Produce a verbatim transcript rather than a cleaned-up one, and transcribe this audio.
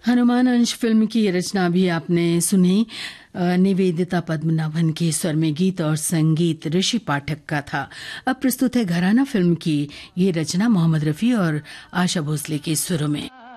हनुमान अंश फिल्म की ये रचना भी आपने सुनी। निवेदिता पद्मनाभन के स्वर में गीत और संगीत ऋषि पाठक का था। अब प्रस्तुत है घराना फिल्म की ये रचना मोहम्मद रफी और आशा भोसले के सुरों में।